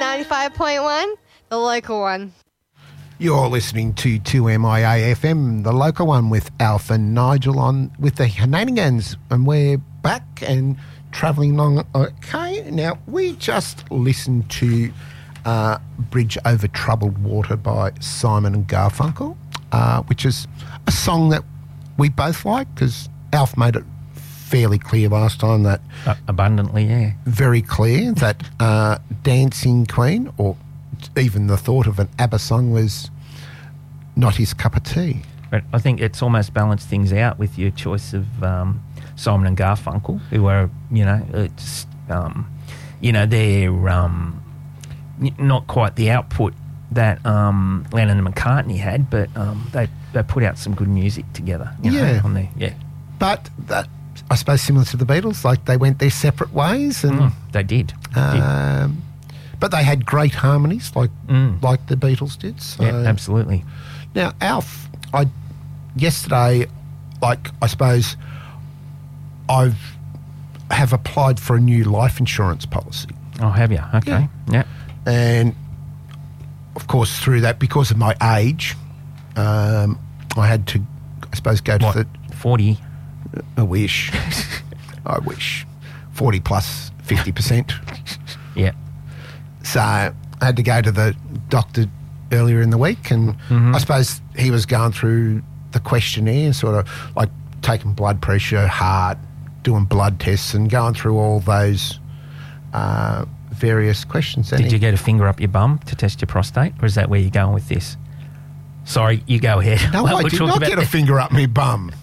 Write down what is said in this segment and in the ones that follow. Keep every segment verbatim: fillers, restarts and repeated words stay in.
ninety-five point one, the local one. You're listening to two M I A F M, the local one, with Alf and Nigel on with the Shenanigans, and we're back and travelling along. Okay, now we just listened to uh, Bridge Over Troubled Water by Simon and Garfunkel, uh, which is a song that we both like because Alf made it fairly clear last time that... Uh, abundantly, yeah. Very clear that uh, Dancing Queen, or even the thought of an ABBA song, was not his cup of tea. But I think it's almost balanced things out with your choice of um, Simon and Garfunkel, who are, you know, it's, um, you know, they're um, not quite the output that um, Lennon and McCartney had, but um, they they put out some good music together. You know, yeah, on there, yeah. But that, I suppose, similar to the Beatles, like they went their separate ways, and mm, they did. Um, did. But they had great harmonies, like mm. like the Beatles did. So. Yeah, absolutely. Now, Alf, I yesterday, like I suppose, I've have applied for a new life insurance policy. Oh, have you? Okay. Yeah. yeah. And of course, through that, because of my age, um, I had to, I suppose, go to what, the forty. I wish. I wish. forty plus fifty percent. Yeah. So I had to go to the doctor earlier in the week, and mm-hmm. I suppose he was going through the questionnaire, sort of like taking blood pressure, heart, doing blood tests, and going through all those uh, various questions. Did and you he, get a finger up your bum to test your prostate, or is that where you're going with this? Sorry, you go ahead. No, well, I we'll did not get a finger up my bum.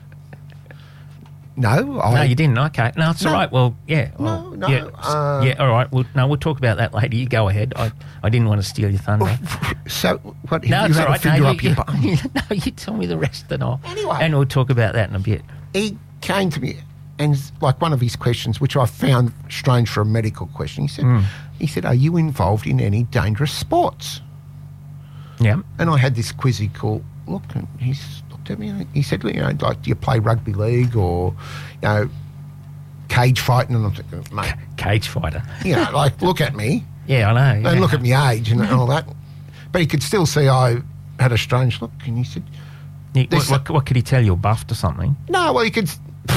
No, I... No, you didn't. Okay. No, it's no. all right. Well, yeah. Well, no, no. Yeah, uh, yeah, all right. Well, no, we'll talk about that later. You go ahead. I, I didn't want to steal your thunder. So, what, no, you it's had all right. a finger no, up you, your bum? You, no, you tell me the rest and all. Anyway. And we'll talk about that in a bit. He came to me, and like one of his questions, which I found strange for a medical question, he said, mm. he said, are you involved in any dangerous sports? Yeah. And I had this quizzical look, and he's looked at me, and he said, you know, like, do you play rugby league or, you know, cage fighting? And I'm thinking, mate. C- cage fighter. You know, like, look at me. Yeah, I know. Yeah. And look at my age and all that. But he could still see I had a strange look, and he said... He, what, what, what could he tell you, buffed or something? No, well, he could...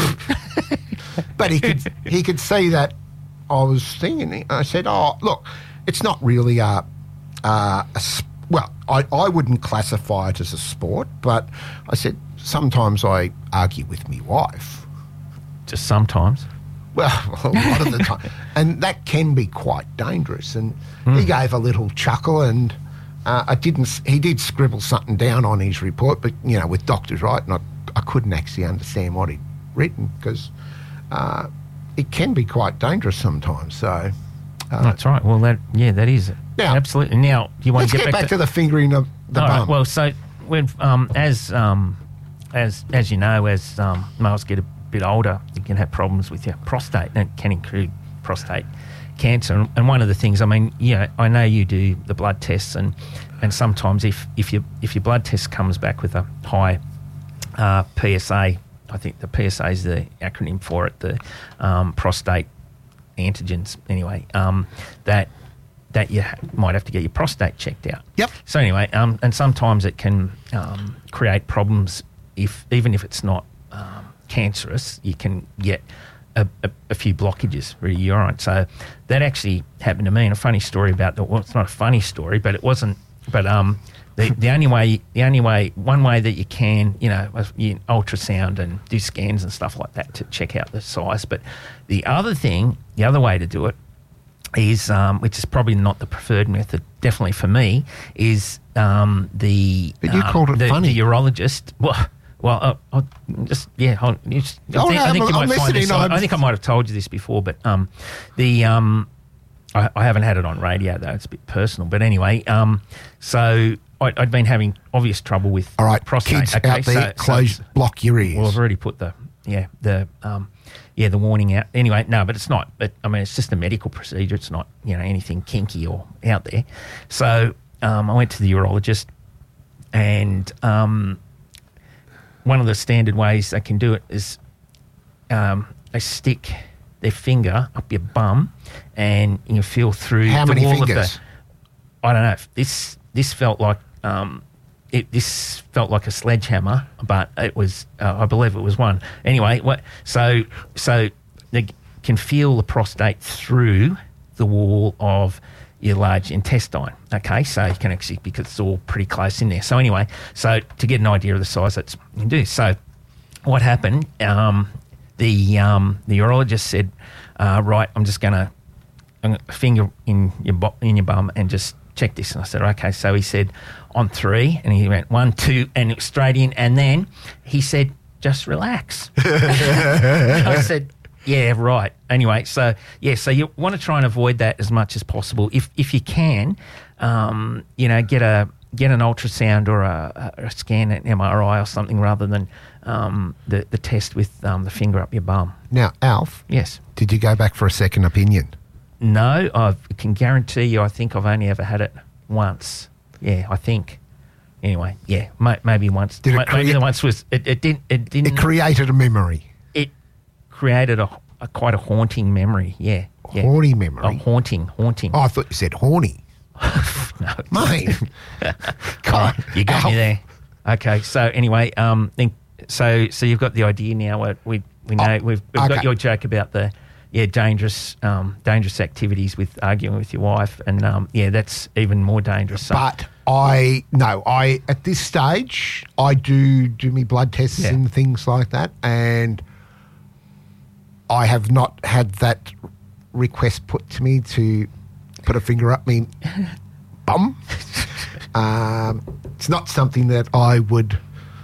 but he could he could see that I was thinking. I said, oh, look, it's not really a... a, a well, I, I wouldn't classify it as a sport, but I said, sometimes I argue with my wife. Just sometimes? Well, a lot of the time. And that can be quite dangerous. And mm. he gave a little chuckle, and uh, I didn't. He did scribble something down on his report, but, you know, with doctors, right, and I, I couldn't actually understand what he'd written because uh, it can be quite dangerous sometimes. So uh, That's right. Well, that yeah, that is it. Now, absolutely. Now, you want let's to get, get back, back to, to the fingering of the all bum. Right, well, so when um, as um, as as you know, as um, males get a bit older, you can have problems with your prostate, and it can include prostate cancer. And one of the things, I mean, you know, I know you do the blood tests, and and sometimes if if your if your blood test comes back with a high uh, P S A, I think the P S A is the acronym for it, the um, prostate antigens. Anyway, um, that. that you ha- might have to get your prostate checked out. Yep. So anyway, um, and sometimes it can um, create problems if even if it's not um, cancerous, you can get a, a, a few blockages through your urine. So that actually happened to me. And a funny story about that. Well, it's not a funny story, but it wasn't. But um, the the only way, the only way, one way that you can, you know, you ultrasound and do scans and stuff like that to check out the size. But the other thing, the other way to do it is, um, which is probably not the preferred method, definitely for me, is um, the... But you um, called it the, funny. The urologist... Well, well, uh, I'll just... Yeah, I'll, just, oh, I think, no, I think I'm, you might I'm find this... I, I'm... I think I might have told you this before, but um, the... Um, I, I haven't had it on radio, though. It's a bit personal. But anyway, um, so I, I'd been having obvious trouble with All right, prostate. kids okay, out there, so, close, so, block your ears. Well, I've already put the... Yeah, the... Um, Yeah, the warning out. Anyway, no, but it's not. But I mean, it's just a medical procedure. It's not, you know, anything kinky or out there. So um, I went to the urologist, and um, one of the standard ways they can do it is um, they stick their finger up your bum, and you feel through How the many wall fingers? of the. I don't know. This this felt like um, it. This felt like a sledgehammer, but it was. Uh, I believe it was one. Anyway, what? So so they can feel the prostate through the wall of your large intestine. Okay, so you can actually, because it's all pretty close in there. So anyway, so to get an idea of the size, that's what you can do. So what happened? Um, the um, the urologist said, uh, "Right, I'm just going to finger in your bo- in your bum and just check this." And I said, "Okay." So he said, "On three," and he went one, two, and it was straight in. And then he said, "Just relax." I said, "Yeah, right." Anyway, so yeah, so you want to try and avoid that as much as possible. If if you can, um, you know, get a get an ultrasound or a, a scan, an M R I or something, rather than um, the the test with um, the finger up your bum. Now, Alf, Yes. did you go back for a second opinion? No, I can guarantee you. I think I've only ever had it once. Yeah, I think. Anyway, yeah, may, maybe once. Did it Ma- maybe create- the once was it, it didn't it didn't It created a memory. it created a, a quite a haunting memory. Yeah, yeah. Horny A memory. haunting, haunting. Oh, I thought you said horny. no, Mate. God, you got Ow. me there. Okay, so anyway, um, think, so so you've got the idea now. What we we know Oh, we've, we've okay. got your joke about the yeah dangerous um, dangerous activities with arguing with your wife, and um, yeah, that's even more dangerous. So, But I, no, I, at this stage, I do do me blood tests Yeah. and things like that, and I have not had that request put to me to put a finger up me bum. um, it's not something that I would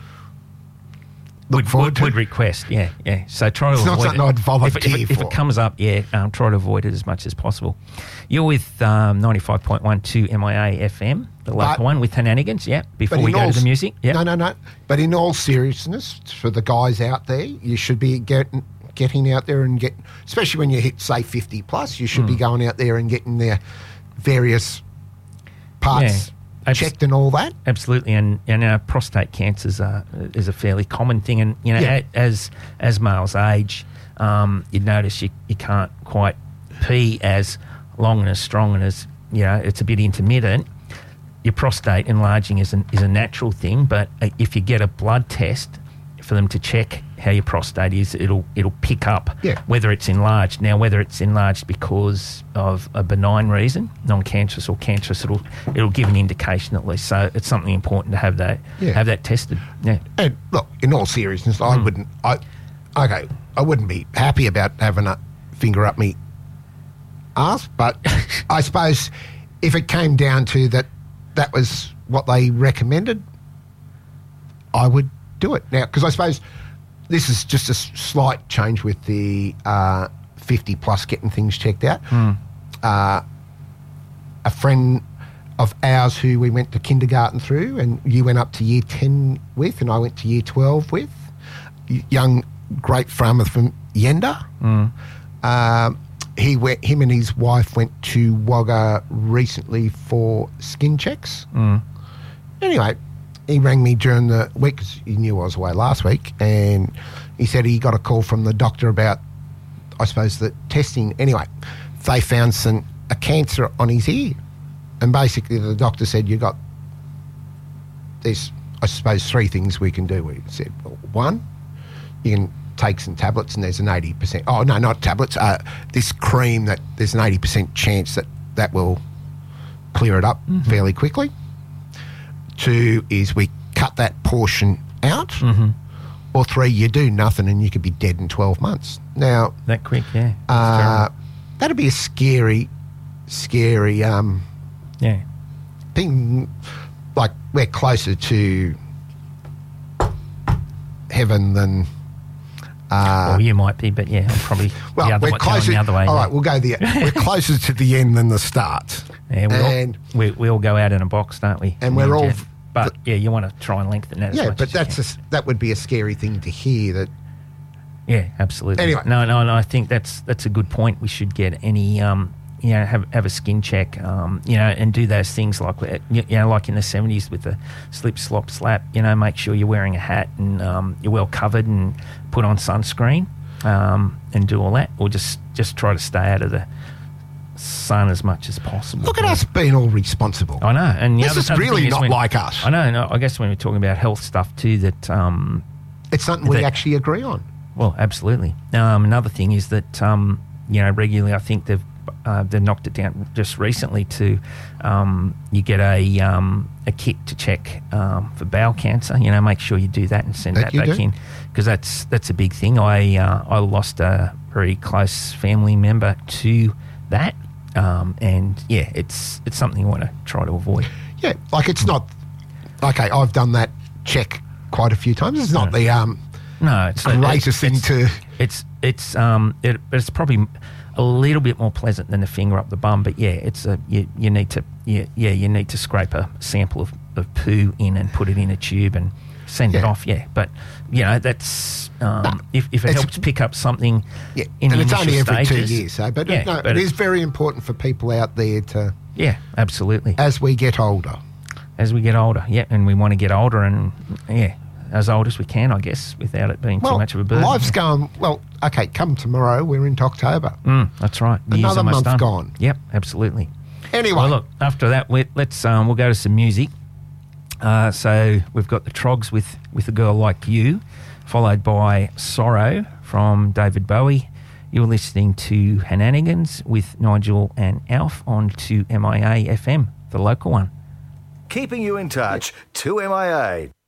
look would, forward would, to. would request, yeah, yeah. So try to It's not avoid something it. I'd volunteer if, it, if, it, if for. it comes up, yeah, um, try to avoid it as much as possible. You're with um, ninety-five point one two M I A F M, the local But- one with Hananigans, yeah, before But we in go all to the s- music. Yeah. No, no, no. But in all seriousness, for the guys out there, you should be getting getting out there and get, especially when you hit say fifty plus, you should be Hmm. going out there and getting their various parts Yeah. Abs- checked and all that. Absolutely, and and uh, prostate cancer is a, is a fairly common thing, and you know, Yeah. a, as as males age, um, you notice you, you can't quite pee as long and as strong and as you know, it's a bit intermittent. Your prostate enlarging is an, is a natural thing, but uh, if you get a blood test for them to check how your prostate is, it'll it'll pick up Yeah. whether it's enlarged. Now, whether it's enlarged because of a benign reason, non-cancerous or cancerous, it'll it'll give an indication at least. So it's something important to have that Yeah. have that tested. Yeah, And look, in all seriousness, I Hmm. wouldn't. I okay, I wouldn't be happy about having a finger up me ass, but I suppose if it came down to that, that was what they recommended, I would do it now. Because I suppose this is just a s- slight change with the uh, fifty plus getting things checked out. Uh, a friend of ours who we went to kindergarten through, and you went up to year ten with, and I went to year twelve with, y- young great farmer from Yenda. Um, he went. Him and his wife went to Wagga recently for skin checks. Anyway, he rang me during the week because he knew I was away last week, and he said he got a call from the doctor about, I suppose, the testing. Anyway, they found some a cancer on his ear, and basically the doctor said, you got there's, I suppose, three things we can do. We said, well, one, you can take some tablets, and there's an eighty percent. Oh no, not tablets. Uh, this cream that there's an eighty percent chance that that will clear it up fairly quickly. Two is we cut that portion out. Or three, you do nothing and you could be dead in twelve months. Now, that quick. Yeah, That's uh, terrible. that'd be a scary, scary um, yeah. thing. Like, we're closer to heaven than. Uh, Well, you might be, but yeah, I'm probably well, the other, we're way- going closer. the other way. all yeah. right, we'll go the. We're closer to the end than the start. Yeah, we and all, we, we all go out in a box, don't we? And Me we're all Jeff. But yeah, you want to try and lengthen that. As yeah, much but as you that's can. a s that would be a scary thing to hear. That Yeah, absolutely. Anyway. no, no, no. I think that's that's a good point. We should get any, um, you know, have have a skin check, um, you know, and do those things like we- you know, like in the seventies with the slip, slop, slap. You know, make sure you're wearing a hat and um, you're well covered and put on sunscreen. um, and do all that, or just, just try to stay out of the sun as much as possible. Look at us being all responsible. I know. And the this other, is other really thing is not when, like us. I know. No, I guess when we're talking about health stuff too, that um, it's something we that, actually agree on. Well, absolutely. Um, another thing is that um, you know regularly, I think they've uh, they've knocked it down just recently to um, you get a um, a kit to check um, for bowel cancer. You know, make sure you do that and send That that, you back do? in, because that's that's a big thing. I uh, I lost a very close family member to that. Um, and yeah, it's it's something you want to try to avoid. Yeah, like it's not. Okay, I've done that check quite a few times. It's not No. the um, No, it's greatest thing it's, to. It's it's um it, it's probably a little bit more pleasant than the finger up the bum, but yeah, it's a you, you need to yeah yeah you need to scrape a sample of, of poo in and put it in a tube and send it Yeah. off. Yeah, but you know that's um, No, if if it it's- helps pick up something. Yeah, in and the it's initial only every stages, two years, so but, yeah, no, but it is very important for people out there to, yeah, absolutely. as we get older. As we get older, yeah, and we want to get older and yeah, as old as we can, I guess, without it being Well, too much of a burden. life's going well. Okay, come tomorrow. We're into October. Mm, that's right. The year's Another almost month done. gone. Yep, absolutely. Anyway, Well, look, after that, we, let's um, we'll go to some music. Uh, so we've got the Trogs with with a girl like you, followed by Sorrow from David Bowie. You're listening to Hananigans with Nigel and Alf on two M I A F M, the local one. Keeping you in touch, two M I A.